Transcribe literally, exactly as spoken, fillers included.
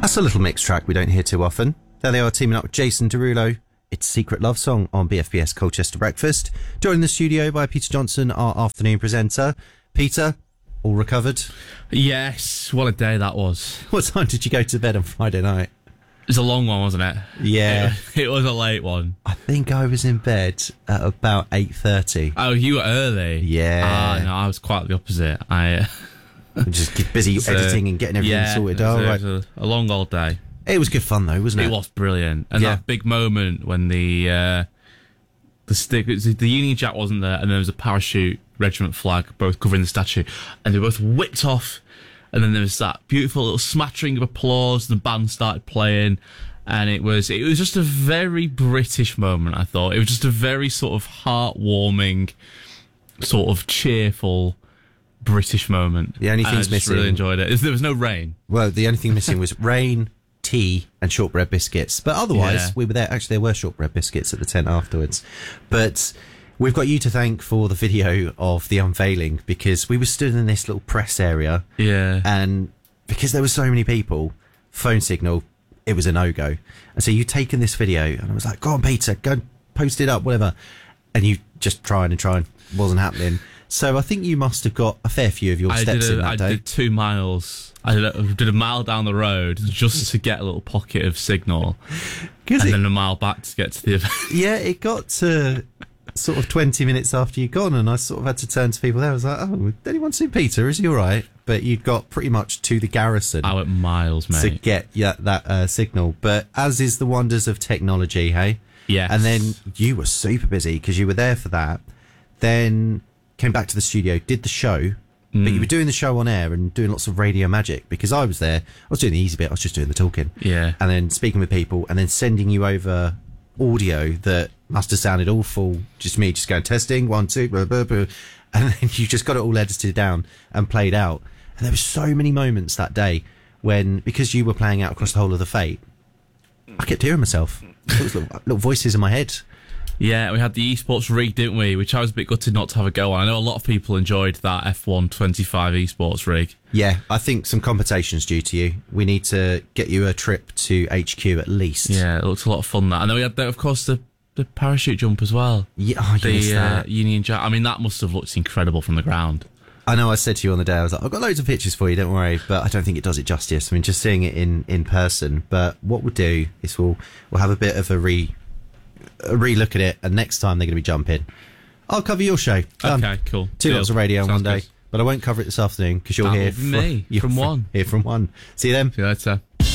That's a little mixed track we don't hear too often. There they are teaming up with Jason Derulo. It's Secret Love Song on B F B S Colchester Breakfast. Joined in the studio by Peter Johnson, our afternoon presenter. Peter, all recovered? Yes, what a day that was. What time did you go to bed on Friday night? It was a long one, wasn't it? Yeah. It, it was a late one. I think I was in bed at about eight thirty. Oh, you were early? Yeah. Ah, no, I was quite the opposite. I... Uh, just get busy so, editing and getting everything yeah, sorted. It was, Oh, it right. was a, a long old day. It was good fun though, wasn't it? It was brilliant. And Yeah. that big moment when the uh, the stick, the Union Jack wasn't there, and there was a parachute regiment flag both covering the statue, and they both whipped off, and then there was that beautiful little smattering of applause, and the band started playing, and it was it was just a very British moment, I thought. It was just a very sort of heartwarming, sort of cheerful British moment. The only And thing's I just missing- really enjoyed it. There was no rain. Well, the only thing missing was rain, tea, and shortbread biscuits. But otherwise, Yeah. we were there. Actually, there were shortbread biscuits at the tent afterwards. But we've got you to thank for the video of the unveiling, because we were stood in this little press area, Yeah. and because there were so many people, phone signal, it was a no-go. And so you'd taken this video, and I was like, go on, Peter, go and post it up, whatever. And you just tried and tried, wasn't happening. So I think you must have got a fair few of your I steps did a, in that I day. did two miles. I did a, did a mile down the road just to get a little pocket of signal, 'Cause and it- then a mile back to get to the event. Yeah, it got to sort of twenty minutes after you'd gone, and I sort of had to turn to people there. I was like, oh, did anyone see Peter? Is he all right? But you'd got pretty much to the garrison I went miles, mate. to get yeah, that uh, signal. But as is the wonders of technology, hey? Yes. And then you were super busy because you were there for that. Then came back to the studio, did the show, Mm. but you were doing the show on air and doing lots of radio magic because I was there. I was doing the easy bit. I was just doing the talking. Yeah. And then speaking with people and then sending you over audio that must have sounded awful. Just me just going testing, one, two, blah, blah, blah. And then you just got it all edited down and played out. And there were so many moments that day when, because you were playing out across the whole of the Fate, I kept hearing myself. There was little, little voices in my head. Yeah, we had the esports rig, didn't we? Which I was a bit gutted not to have a go on. I know a lot of people enjoyed that F one twenty-five esports rig. Yeah, I think some compensation's due to you. We need to get you a trip to H Q at least. Yeah, it looked a lot of fun, that. And then we had, the, of course, the, the parachute jump as well. Yeah, oh, you missed The uh, that. Union Jack. I mean, that must have looked incredible from the ground. I know I said to you on the day, I was like, I've got loads of pictures for you, don't worry, but I don't think it does it justice. I mean, just seeing it in, in person. But what we'll do is we'll we'll have a bit of a re a re-look at it, and next time they're going to be jumping, I'll cover your show. Done. Okay, cool. Two Deal. lots of radio in one Sounds day, good. but I won't cover it this afternoon because you'll That hear will be me, you're from one. Hear from one. See you then. See you later.